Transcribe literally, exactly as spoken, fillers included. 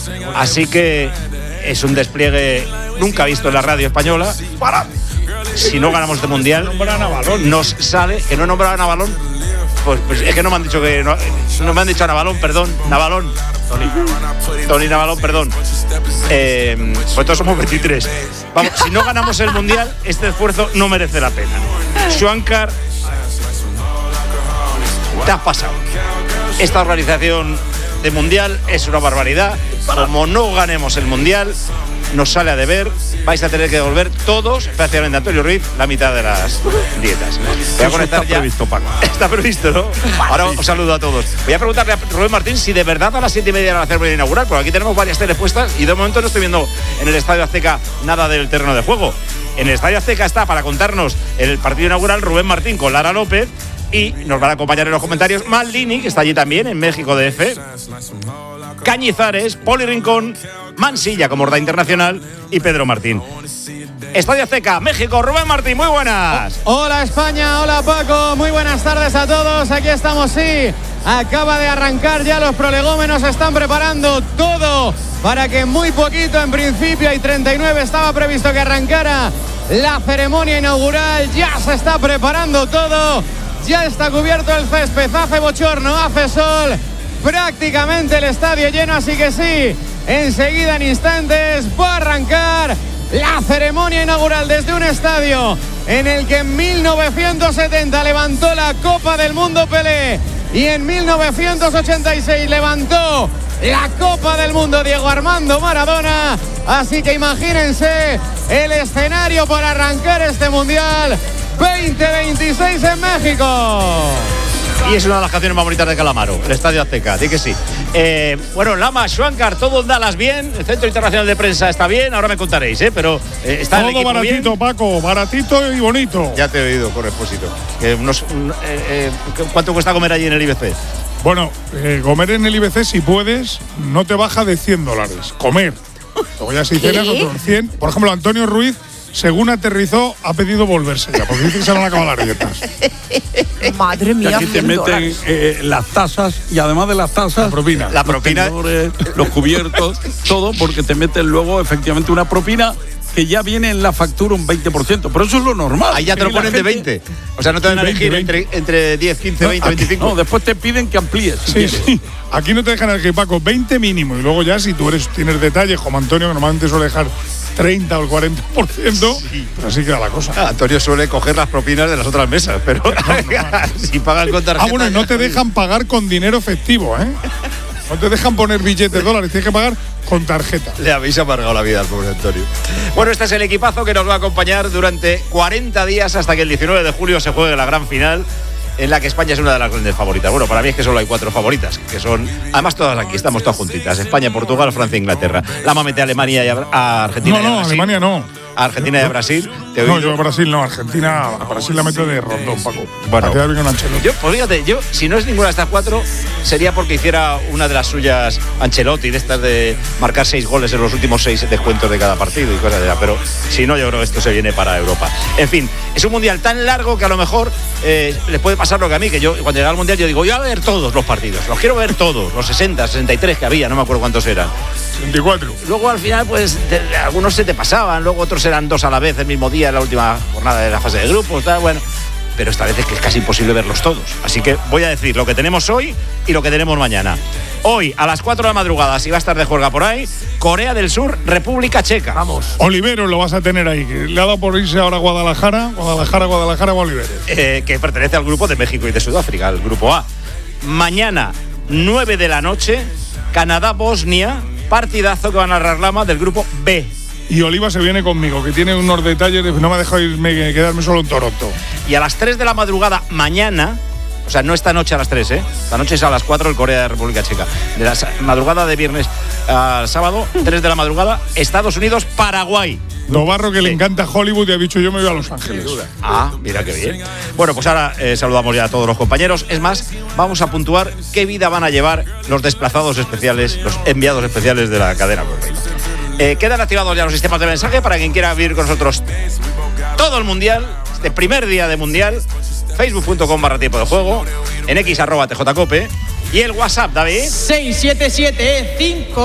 Así que es un despliegue nunca visto en la radio española. Para, si no ganamos este mundial, nos sale que no nombraban a Balón. Pues, pues es que no me han dicho que no, no me han dicho a Navalón, perdón, Navalón, Tony, Tony Navalón, perdón. Eh, pues todos somos veintitrés. Vamos, si no ganamos el mundial, este esfuerzo no merece la pena. Schwankar, te has pasado. Esta organización de mundial es una barbaridad. Como no ganemos el mundial, nos sale a deber, vais a tener que devolver todos, especialmente Antonio Ruiz, la mitad de las dietas. Voy a conectar está ya. previsto, Paco. Está previsto, ¿no? Ahora os saludo a todos. Voy a preguntarle a Rubén Martín si de verdad a las siete y media era la ceremonia inaugural, porque aquí tenemos varias teles puestas y de momento no estoy viendo en el Estadio Azteca nada del terreno de juego. En el Estadio Azteca está para contarnos el partido inaugural Rubén Martín con Lara López y nos van a acompañar en los comentarios Maldini, que está allí también, en México D F, Cañizares, Poli Rincón, Mansilla como Horda Internacional y Pedro Martín. Estadio Azteca, México, Rubén Martín, muy buenas. Hola España, hola Paco, muy buenas tardes a todos. Aquí estamos, sí. Acaba de arrancar ya los prolegómenos, están preparando todo para que muy poquito, en principio hay treinta y nueve, estaba previsto que arrancara la ceremonia inaugural. Ya se está preparando todo, ya está cubierto el césped, hace bochorno, hace sol, prácticamente el estadio lleno, así que sí, enseguida en instantes va a arrancar la ceremonia inaugural desde un estadio en el que en mil novecientos setenta levantó la Copa del Mundo Pelé y en mil novecientos ochenta y seis levantó la Copa del Mundo Diego Armando Maradona. Así que imagínense el escenario para arrancar este Mundial veinte veintiséis en México. Y es una de las canciones más bonitas de Calamaro, el Estadio Azteca, di que sí. Eh, bueno, Lama, Schwankar, todo en Dallas bien, el Centro Internacional de Prensa está bien, ahora me contaréis, ¿eh? Pero eh, está todo el equipo baratito, bien. Paco, baratito y bonito. Ya te he oído, con Expósito. Eh, unos, un, eh, eh, ¿Cuánto cuesta comer allí en el I B C? Bueno, eh, comer en el I B C, si puedes, no te baja de cien dólares. Comer. Luego ya si cenas otros cien. Por ejemplo, Antonio Ruiz, según aterrizó, ha pedido volverse ya, porque dice que se van a acabar las dietas. Madre mía. Aquí te meten eh, las tasas y además de las tasas, la propina. La propina. Los, tenedores, los cubiertos, todo, porque te meten luego efectivamente una propina que ya viene en la factura un veinte por ciento. Pero eso es lo normal. Ahí ya te lo ponen de veinte. O sea, no te van a elegir entre, entre diez, quince, veinte, veinticinco. No, después te piden que amplíes. Si Sí, quieres. sí. Aquí no te dejan elegir, Paco, veinte mínimo. Y luego ya, si tú eres tienes detalles, como Antonio, que normalmente suele dejar treinta o el cuarenta por ciento, sí. Pues así queda la cosa. Ah, Antonio suele coger las propinas de las otras mesas, pero no, no, si pagan con tarjeta. Ah, bueno, y no te dejan pagar con dinero efectivo, ¿eh? No te dejan poner billetes de dólares, tienes que pagar con tarjeta. Le habéis amargado la vida al pobre Antonio. Bueno, este es el equipazo que nos va a acompañar durante cuarenta días hasta que el diecinueve de julio se juegue la gran final, en la que España es una de las grandes favoritas. Bueno, para mí es que solo hay cuatro favoritas, que son, además todas aquí, estamos todas juntitas: España, Portugal, Francia e Inglaterra. La mete a Alemania y a, a Argentina. No, y a no, Brasil. Alemania no. A Argentina y a Brasil. Te No, oí. yo a Brasil no, Argentina, a Brasil la meto de rondón, Paco. Bueno. Para quedar bien con Ancelotti. Yo, pues fíjate, yo, si no es ninguna de estas cuatro, sería porque hiciera una de las suyas Ancelotti, de estas de marcar seis goles en los últimos seis descuentos de cada partido y cosas de esas. Pero si no, yo creo que esto se viene para Europa. En fin, es un mundial tan largo que a lo mejor eh, les puede pasar lo que a mí, que yo cuando llegaba al mundial yo digo, yo voy a ver todos los partidos, los quiero ver todos, los sesenta, sesenta y tres que había, no me acuerdo cuántos eran. veinticuatro. Luego al final, pues de, de, algunos se te pasaban, luego otros eran dos a la vez el mismo día en la última jornada de la fase de grupos, tal, bueno. Pero esta vez es que es casi imposible verlos todos. Así que voy a decir lo que tenemos hoy y lo que tenemos mañana. Hoy, a las cuatro de la madrugada, si va a estar de juerga por ahí, Corea del Sur, República Checa. Vamos. Oliveros lo vas a tener ahí, que le ha dado por irse ahora a Guadalajara, Guadalajara, Guadalajara, Oliveros. Eh, que pertenece al grupo de México y de Sudáfrica, al grupo A. Mañana, nueve de la noche, Canadá-Bosnia, partidazo que van a Rarlama del grupo B. Y Oliva se viene conmigo, que tiene unos detalles, de, no me ha dejado irme, quedarme solo en Toronto. Y a las tres de la madrugada mañana, o sea, no esta noche a las tres, ¿eh? Esta noche es a las cuatro el Corea de República Checa. De la madrugada de viernes al sábado, tres de la madrugada, Estados Unidos, Paraguay. Novarro, que sí. le encanta Hollywood y ha dicho yo me voy a Los Ángeles. Ah, mira qué bien. Bueno, pues ahora eh, saludamos ya a todos los compañeros. Es más, vamos a puntuar qué vida van a llevar los desplazados especiales, los enviados especiales de la cadena Cope. Eh, quedan activados ya los sistemas de mensaje para quien quiera vivir con nosotros todo el Mundial, este primer día de Mundial. facebook punto com barra tiempo de juego, en x arroba tjcope y el WhatsApp, David. seis siete siete cinco